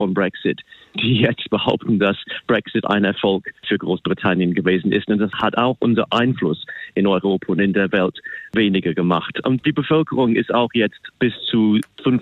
von Brexit, die jetzt behaupten, dass Brexit ein Erfolg für Großbritannien gewesen ist. Und das hat auch unser Einfluss in Europa und in der Welt weniger gemacht. Und die Bevölkerung ist auch jetzt bis zu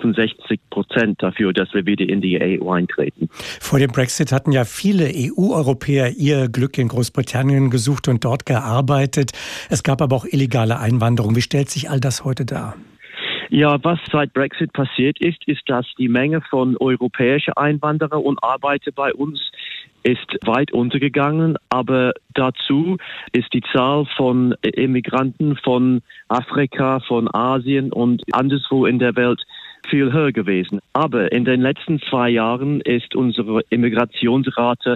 65% dafür, dass wir wieder in die EU eintreten. Vor dem Brexit hatten ja viele EU-Europäer ihr Glück in Großbritannien gesucht und dort gearbeitet. Es gab aber auch illegale Einwanderung. Wie stellt sich all das heute dar? Ja, was seit Brexit passiert ist, dass die Menge von europäischen Einwanderern und Arbeiter bei uns ist weit untergegangen, aber dazu ist die Zahl von Immigranten von Afrika, von Asien und anderswo in der Welt viel höher gewesen. Aber in den letzten 2 Jahren ist unsere Immigrationsrate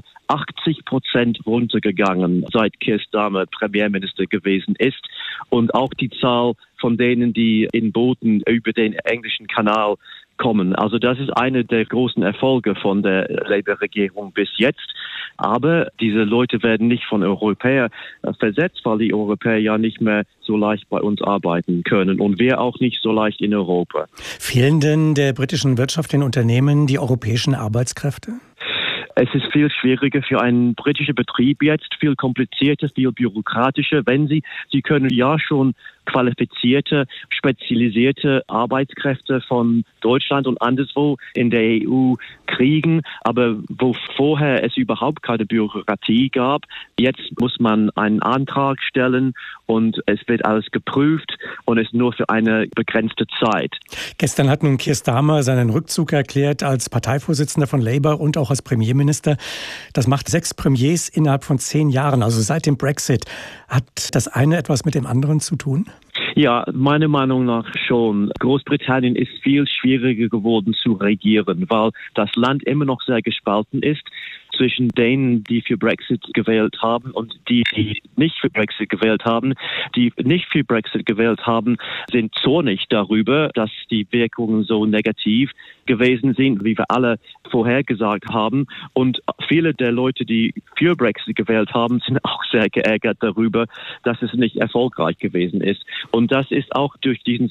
80% runtergegangen, seit Keir Starmer Premierminister gewesen ist. Und auch die Zahl von denen, die in Booten über den englischen Kanal kommen. Also das ist einer der großen Erfolge von der Labour-Regierung bis jetzt. Aber diese Leute werden nicht von Europäern versetzt, weil die Europäer ja nicht mehr so leicht bei uns arbeiten können und wir auch nicht so leicht in Europa. Fehlen denn der britischen Wirtschaft, den Unternehmen, die europäischen Arbeitskräfte? Es ist viel schwieriger für einen britischen Betrieb jetzt, viel komplizierter, viel bürokratischer. Sie können ja schon qualifizierte, spezialisierte Arbeitskräfte von Deutschland und anderswo in der EU kriegen, aber wo vorher es überhaupt keine Bürokratie gab, jetzt muss man einen Antrag stellen und es wird alles geprüft und es nur für eine begrenzte Zeit. Gestern hat nun Keir Starmer seinen Rückzug erklärt als Parteivorsitzender von Labour und auch als Premierminister. Das macht 6 Premiers innerhalb von 10 Jahren, also seit dem Brexit. Hat das eine etwas mit dem anderen zu tun? Ja, meiner Meinung nach schon. Großbritannien ist viel schwieriger geworden zu regieren, weil das Land immer noch sehr gespalten ist zwischen denen, die für Brexit gewählt haben und die nicht für Brexit gewählt haben. Die nicht für Brexit gewählt haben, sind zornig darüber, dass die Wirkungen so negativ gewesen sind, wie wir alle vorhergesagt haben. Und viele der Leute, die für Brexit gewählt haben, sind auch sehr geärgert darüber, dass es nicht erfolgreich gewesen ist. Und das ist auch durch diesen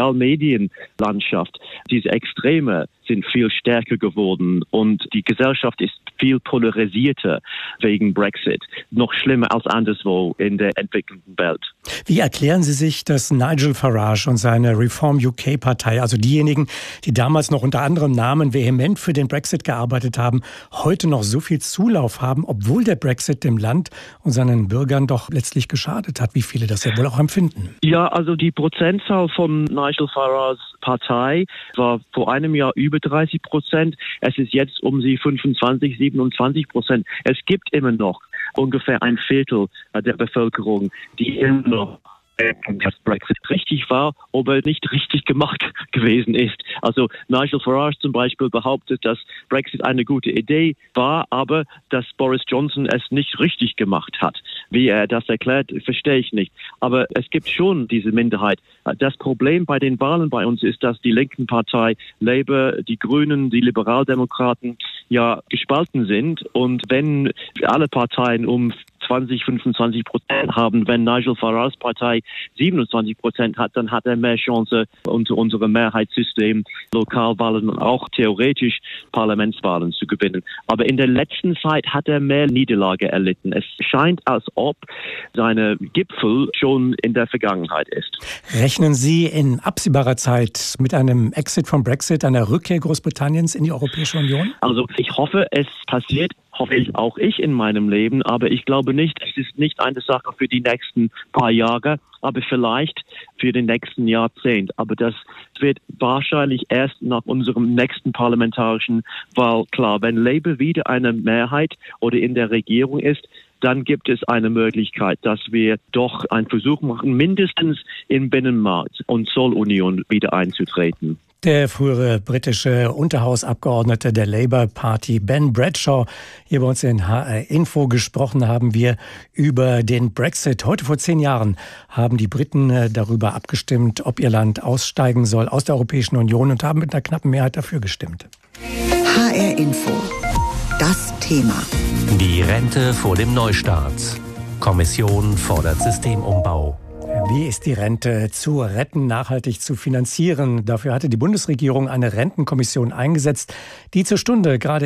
Sozialmedienlandschaft. Diese Extreme sind viel stärker geworden und die Gesellschaft ist viel polarisierter wegen Brexit. Noch schlimmer als anderswo in der entwickelten Welt. Wie erklären Sie sich, dass Nigel Farage und seine Reform UK-Partei, also diejenigen, die damals noch unter anderem Namen vehement für den Brexit gearbeitet haben, heute noch so viel Zulauf haben, obwohl der Brexit dem Land und seinen Bürgern doch letztlich geschadet hat, wie viele das ja wohl auch empfinden? Ja, also die Prozentzahl von Nigel Farages Partei war vor einem Jahr über 30%. Es ist jetzt um die 25-27%. Es gibt immer noch ungefähr ein Viertel der Bevölkerung, die immer noch dass Brexit richtig war, aber nicht richtig gemacht gewesen ist. Also Nigel Farage zum Beispiel behauptet, dass Brexit eine gute Idee war, aber dass Boris Johnson es nicht richtig gemacht hat. Wie er das erklärt, verstehe ich nicht. Aber es gibt schon diese Minderheit. Das Problem bei den Wahlen bei uns ist, dass die linken Partei, Labour, die Grünen, die Liberaldemokraten ja gespalten sind. Und wenn alle Parteien um 20-25% haben, wenn Nigel Farages Partei 27% hat, dann hat er mehr Chance unter unserem Mehrheitssystem Lokalwahlen und auch theoretisch Parlamentswahlen zu gewinnen. Aber in der letzten Zeit hat er mehr Niederlage erlitten. Es scheint, als ob seine Gipfel schon in der Vergangenheit ist. Rechnen Sie in absehbarer Zeit mit einem Exit vom Brexit, einer Rückkehr Großbritanniens in die Europäische Union? Also ich hoffe, es passiert. Hoffe ich auch ich in meinem Leben, aber ich glaube nicht, es ist nicht eine Sache für die nächsten paar Jahre, aber vielleicht für den nächsten Jahrzehnt. Aber das wird wahrscheinlich erst nach unserem nächsten parlamentarischen Wahl klar. Wenn Labour wieder eine Mehrheit oder in der Regierung ist, dann gibt es eine Möglichkeit, dass wir doch einen Versuch machen, mindestens im Binnenmarkt und Zollunion wieder einzutreten. Der frühere britische Unterhausabgeordnete der Labour Party, Ben Bradshaw, hier bei uns in HR Info. Gesprochen haben wir über den Brexit. Heute vor 10 Jahren haben die Briten darüber abgestimmt, ob ihr Land aussteigen soll aus der Europäischen Union und haben mit einer knappen Mehrheit dafür gestimmt. HR Info. Das Thema. Die Rente vor dem Neustart. Kommission fordert Systemumbau. Wie ist die Rente zu retten, nachhaltig zu finanzieren? Dafür hatte die Bundesregierung eine Rentenkommission eingesetzt, die zur Stunde gerade